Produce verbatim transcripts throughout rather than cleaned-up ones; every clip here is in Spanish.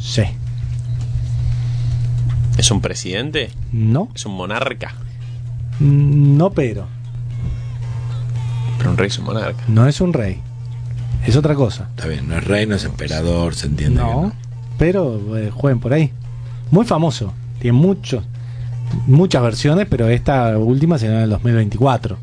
Sí. ¿Es un presidente? No. ¿Es un monarca? No, pero. Pero un rey es un monarca. No es un rey. Es otra cosa. Está bien, no es rey, no es emperador, se entiende. No, que no. pero eh, jueguen por ahí. Muy famoso. Tiene muchos, muchas versiones, pero esta última se llama en el dos mil veinticuatro.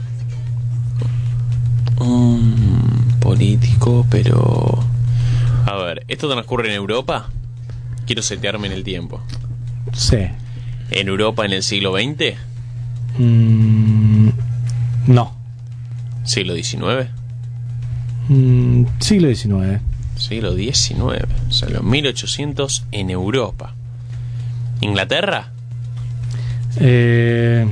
Un político, pero... A ver, ¿esto transcurre en Europa? Quiero setearme en el tiempo. Sí. ¿En Europa en el siglo veinte? Mm, no. ¿Siglo diecinueve? Mm, siglo diecinueve. Siglo diecinueve. O sea, los mil ochocientos en Europa. ¿Inglaterra? Eh,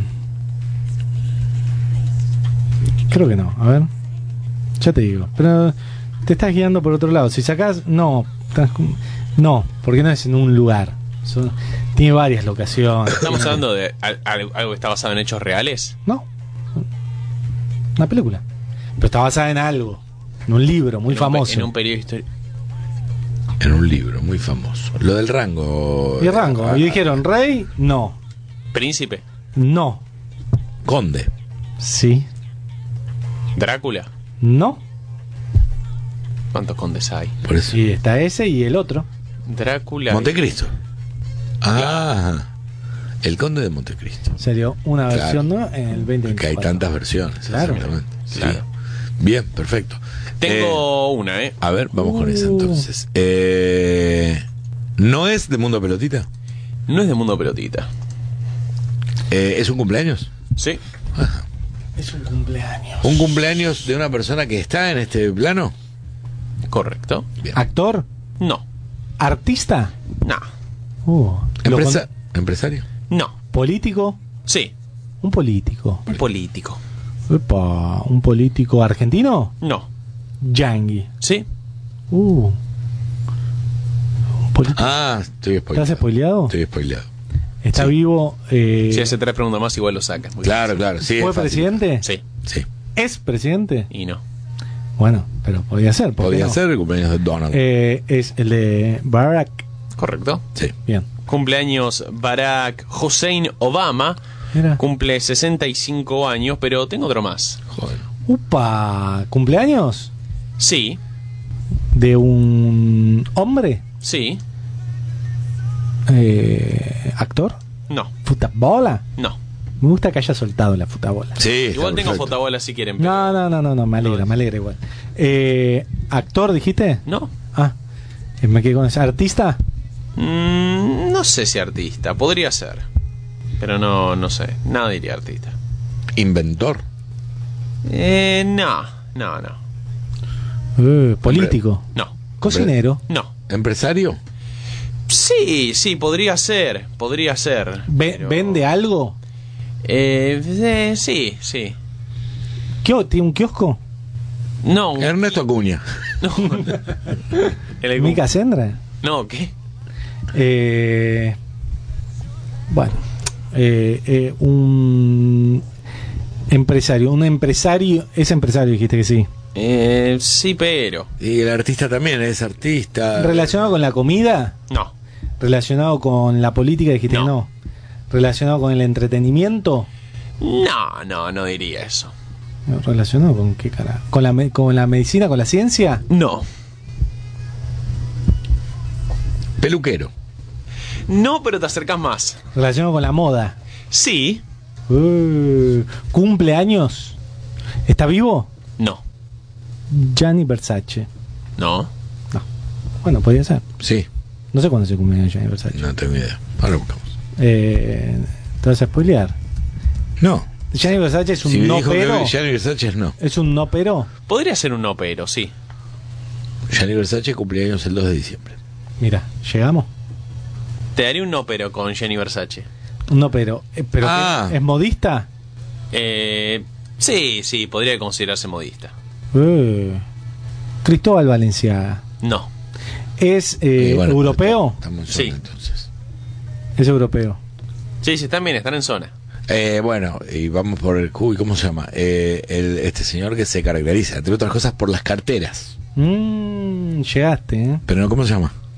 creo que no. A ver. Ya te digo. Pero te estás guiando por otro lado. Si sacás... No. No, porque no es en un lugar. Son, tiene varias locaciones. ¿Estamos hablando de al- al- algo que está basado en hechos reales? No. Una película. Pero está basada en algo. En un libro muy En un pe- famoso. En un periodo histórico. En un libro muy famoso. Lo del rango. Y rango. Ah, Y dijeron, rey, no. ¿Príncipe? No. Conde. Sí. ¿Drácula? No. ¿Cuántos condes hay? Por eso. Y está ese y el otro. Drácula. Montecristo. Ah. El conde de Montecristo. Salió una Claro. versión nueva en el veinte veinticuatro. Que hay tantas versiones. Claro. Exactamente. Sí. Claro. Bien, perfecto. Tengo una, ¿eh? A ver, vamos con esa Uh. entonces. Eh, ¿No es de Mundo Pelotita? No es de Mundo Pelotita. Eh, ¿Es un cumpleaños? Sí. Ajá. Es un cumpleaños. ¿Un cumpleaños de una persona que está en este plano? Correcto. Bien. ¿Actor? No. ¿Artista? No. Uh, lo Empresa- ¿Empresario? No. con- ¿Político? Sí. Un político. Un político. Epa, ¿un político argentino? No. Yangui. Sí. Uh. ¿Un político? Ah, estoy spoileado. ¿Estás spoileado? Estoy spoileado. ¿Está sí. vivo? Eh, Si hace tres preguntas más, igual lo sacan. Muy Claro, claro. Sí, ¿Fue es fácil. presidente? Sí. Sí. ¿Es presidente? Y no. Bueno, pero podía ser. ¿por qué Podría no? ser el cumpleaños de Donald. Eh, es el de Barack. Correcto. Sí. Bien. Cumpleaños Barack Hussein Obama. Mira. Cumple sesenta y cinco años, pero tengo otro más. Joder. Upa, ¿cumpleaños? Sí. ¿De un hombre? Sí. Eh, ¿Actor? No. ¿Futabola? No. Me gusta que haya soltado la futabola. Sí, está Igual tengo perfecto. fotobola si quieren. pero- No, no, no, no, no, me alegra, No. me alegra igual. Eh, ¿Actor dijiste? No. Ah, eh, me quedé con ese. ¿Artista? Mm, no sé si artista. Podría ser. Pero no, no sé. Nada diría artista. Inventor. Eh, no. No, no. Eh, ¿político? No. ¿Cocinero? No. ¿Empresario? Sí, sí, podría ser. Podría ser. Ve- pero- ¿Vende algo? Eh, eh, sí, sí. ¿Qué, ¿Tiene un kiosco? No. Ernesto Acuña. No. El algún- ¿Mica Sendra? No, ¿qué? Eh, bueno, eh, eh, un empresario, un empresario, es empresario, dijiste que sí. Eh, sí, pero. Y el artista también es artista. ¿Relacionado con la comida? No. ¿Relacionado con la política? Dijiste No. que no. ¿Relacionado con el entretenimiento? No, no, no diría eso. ¿Relacionado con qué cara? ¿Con la, me- con la medicina, con la ciencia? No. Peluquero. No, pero te acercas más. ¿Relacionado con la moda? Sí. Uh, ¿Cumple años? ¿Está vivo? No. Gianni Versace. No. No. Bueno, podría ser. Sí, No sé cuándo se cumple Gianni Versace. no tengo idea. Ahora buscamos. Eh, ¿Te vas a spoilear? No. Gianni Versace es un Si no dijo pero. que Gianni Versace es no. ¿Es un no pero? Podría ser un no, pero sí. Gianni Versace cumpleaños el dos de diciembre. Mira, llegamos. Te daría un no, pero con Jenny Versace. Un no pero. Eh, ¿Pero Ah. qué? ¿Es modista? Eh, sí, sí, podría considerarse modista. Eh, Cristóbal Valenciaga. No. ¿Es eh, Y bueno, europeo? Estamos en Sí. zona, entonces. Es europeo. Sí, sí, están bien, están en zona. Eh, bueno, y vamos por el Q. ¿Y cómo se llama? Eh, el, este señor que se caracteriza, entre otras cosas, por las carteras. Mm, llegaste, ¿eh? Pero no, ¿cómo se llama?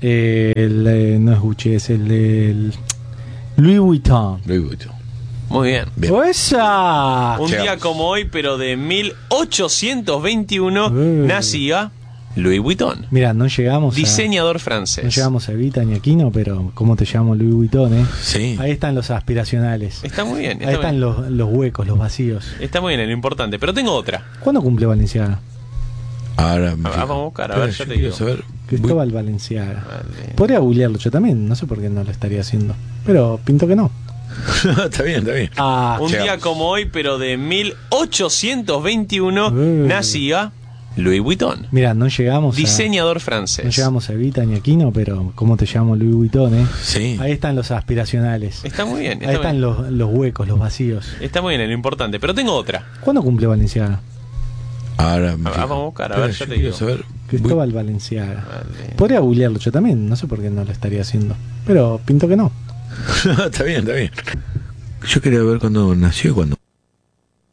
Eh, el, eh, no es Gucci, es el, el Louis Vuitton. Louis Vuitton. Muy bien. Bien. ¡Esa! Un Llegamos. día como hoy, pero de mil ochocientos veintiuno, Uh. nacía Louis Vuitton, Mira, no llegamos a, diseñador no francés. llegamos a Evita ni Aquino, pero ¿cómo te llamo Louis Vuitton, eh? Sí. Ahí están los aspiracionales. Está muy bien, Ahí está, están bien. los, los huecos, los vacíos. Está muy bien, lo importante. Pero tengo otra. ¿Cuándo cumple Valenciaga? Ahora me Ah, fijo. vamos a buscar, a Espera, ver, ya yo te quiero digo. saber. Cristóbal Valenciaga. Vale. Podría googlearlo yo también, no sé por qué no lo estaría haciendo. Pero pinto que no. Está bien, está bien. Ah, Un Llegamos. día como hoy, pero de mil ochocientos veintiuno, Uh. nacía Louis Vuitton, mira, no llegamos a, diseñador no francés. llegamos a Evita ni Aquino, pero ¿cómo te llamo Louis Vuitton, eh? Sí. Ahí están los aspiracionales. Está muy bien, Ahí está, están bien. los, los huecos, los vacíos. Está muy bien, lo importante. Pero tengo otra. ¿Cuándo cumple Valenciaga? Ahora me Ah, fijo. vamos a buscar, a Espera, ver, ya yo te quiero digo. saber. Cristóbal Valenciaga. Vale. Podría googlearlo yo también, no sé por qué no lo estaría haciendo. Pero pinto que no. Está bien, está bien. Yo quería ver cuándo nació y cuándo